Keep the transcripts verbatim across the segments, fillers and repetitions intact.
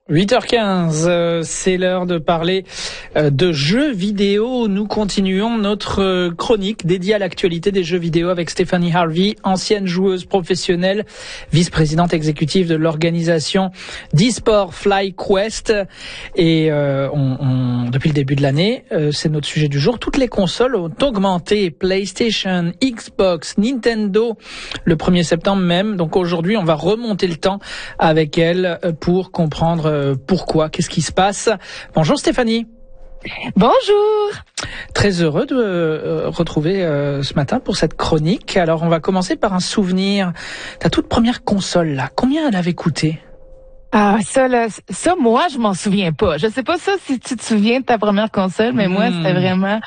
huit heures quinze, euh, c'est l'heure de parler euh, de jeux vidéo. Nous continuons notre euh, chronique dédiée à l'actualité des jeux vidéo avec Stéphanie Harvey, ancienne joueuse professionnelle, vice-présidente exécutive de l'organisation d'e-sport FlyQuest. Et euh, on, on, depuis le début de l'année, euh, c'est notre sujet du jour. Toutes les consoles ont augmenté, PlayStation, Xbox, Nintendo, le premier septembre même. Donc aujourd'hui, on va remonter le temps avec elle pour comprendre pourquoi, qu'est-ce qui se passe. Bonjour Stéphanie. Bonjour. Très heureux de euh, retrouver euh, ce matin pour cette chronique. Alors on va commencer par un souvenir. Ta toute première console là, combien elle avait coûté? Ah, ça, là, ça, moi, je m'en souviens pas. Je sais pas ça si tu te souviens de ta première console, mais mmh. moi, c'était vraiment...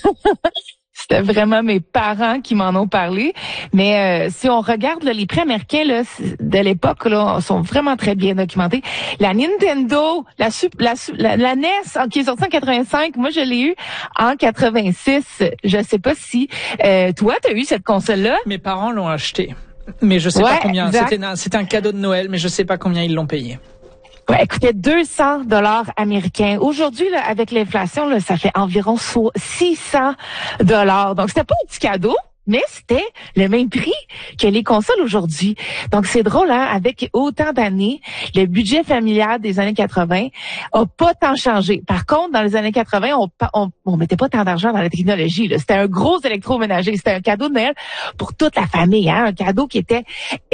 C'était vraiment mes parents qui m'en ont parlé. Mais euh, si on regarde là, les prix américains là, de l'époque là, sont vraiment très bien documentés. La Nintendo, la, la, la, la N E S qui est sortie en quatre-vingt-cinq, moi je l'ai eu en quatre-vingt-six. Je sais pas si euh, toi, tu as eu cette console-là. Mes parents l'ont acheté, mais je sais ouais, pas combien. Exact. C'était un, c'était un cadeau de Noël, mais je sais pas combien ils l'ont payé. Ouais, écoutez, deux cents dollars américains. Aujourd'hui, là, avec l'inflation, là, ça fait environ six cents dollars. Donc, c'était pas un petit cadeau, mais c'était le même prix que les consoles aujourd'hui. Donc, c'est drôle, hein? Avec autant d'années, le budget familial des années quatre-vingt a pas tant changé. Par contre, dans les années quatre-vingt, on, on, on mettait pas tant d'argent dans la technologie, là. C'était un gros électroménager. C'était un cadeau de Noël pour toute la famille, hein? Un cadeau qui était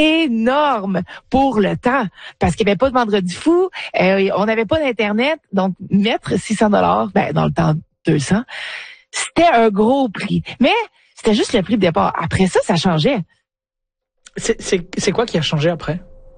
énorme pour le temps. Parce qu'il n'y avait pas de vendredi fou, euh, on n'avait pas d'Internet. Donc, mettre six cents dollars, ben, dans le temps, deux cents, c'était un gros prix. Mais, c'était juste le prix de départ. Après ça, ça changeait. C'est, c'est, c'est quoi qui a changé après?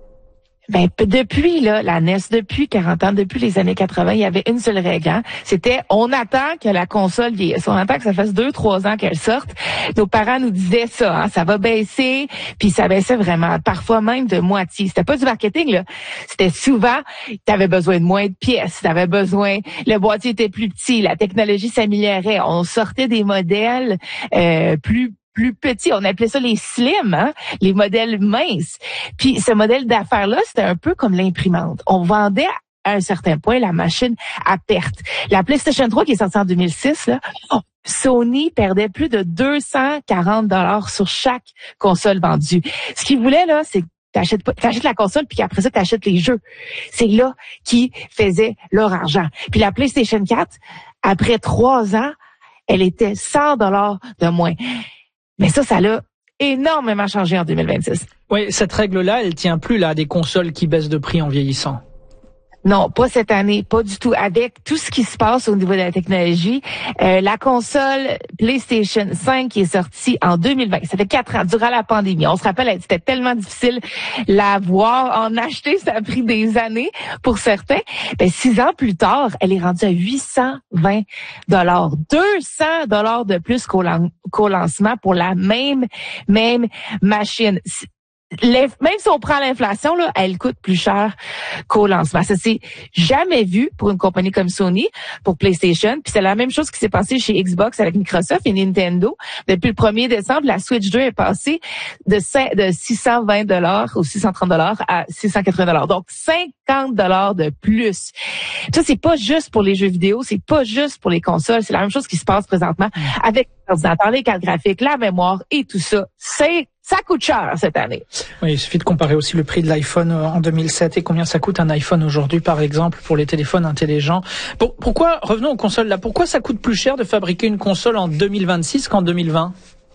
Ben, depuis, là, la N E S, depuis quarante ans, depuis les années quatre-vingt, il y avait une seule règle, hein. C'était, on attend que la console vieillisse. On attend que ça fasse deux, trois ans qu'elle sorte. Nos parents nous disaient ça, hein. Ça va baisser. Puis ça baissait vraiment. Parfois même de moitié. C'était pas du marketing, là. C'était souvent, t'avais besoin de moins de pièces. T'avais besoin, le boîtier était plus petit. La technologie s'améliorait. On sortait des modèles, euh, plus plus petits, on appelait ça les slim, hein, les modèles minces. Puis ce modèle d'affaires-là, c'était un peu comme l'imprimante. On vendait à un certain point la machine à perte. La PlayStation trois qui est sortie en deux mille six, là, oh, Sony perdait plus de deux cent quarante dollars sur chaque console vendue. Ce qu'ils voulaient, là, c'est T'achètes, t'achètes la console, puis après ça, t'achètes les jeux. C'est là qu'ils faisaient leur argent. Puis la PlayStation quatre, après trois ans, elle était cent dollars de moins. Mais ça, ça l'a énormément changé en deux mille vingt-six. Oui, cette règle-là, elle tient plus là à des consoles qui baissent de prix en vieillissant. Non, pas cette année, pas du tout. Avec tout ce qui se passe au niveau de la technologie, euh, la console PlayStation cinq qui est sortie en deux mille vingt, ça fait quatre ans, durant la pandémie. On se rappelle, c'était tellement difficile la voir, en acheter, ça a pris des années pour certains. Ben, six ans plus tard, elle est rendue à huit cent vingt dollars. deux cents dollars de plus qu'au, lan- qu'au lancement pour la même, même machine. Les, même si on prend l'inflation, là, elle coûte plus cher qu'au lancement. Ça s'est jamais vu pour une compagnie comme Sony, pour PlayStation. Puis c'est la même chose qui s'est passé chez Xbox avec Microsoft et Nintendo. Depuis le premier décembre, la Switch deux est passée de, de six cent vingt dollars ou six cent trente dollars à six cent quatre-vingts dollars. Donc cinquante dollars de plus. Ça, c'est pas juste pour les jeux vidéo, c'est pas juste pour les consoles. C'est la même chose qui se passe présentement avec l'ordinateur, les cartes graphiques, la mémoire et tout ça. C'est Ça coûte cher cette année. Oui, il suffit de comparer aussi le prix de l'iPhone en deux mille sept et combien ça coûte un iPhone aujourd'hui, par exemple, pour les téléphones intelligents. Pour, pourquoi, revenons aux consoles là, pourquoi ça coûte plus cher de fabriquer une console en deux mille vingt-six qu'en deux mille vingt?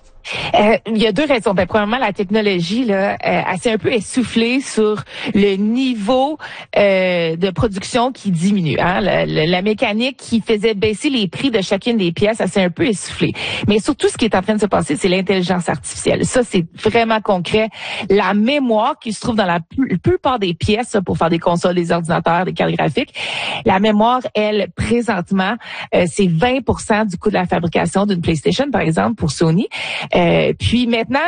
Euh, il y a deux raisons. Ben, premièrement, la technologie là, euh, elle s'est un peu essoufflée sur le niveau euh, de production qui diminue. Hein? La, la, la mécanique qui faisait baisser les prix de chacune des pièces, elle s'est un peu essoufflée. Mais surtout, ce qui est en train de se passer, c'est l'intelligence artificielle. Ça, c'est vraiment concret. La mémoire qui se trouve dans la plus, plupart des pièces pour faire des consoles, des ordinateurs, des cartes graphiques. La mémoire, elle, présentement, euh, c'est vingt pour cent du coût de la fabrication d'une PlayStation, par exemple, pour Sony. Euh, puis maintenant,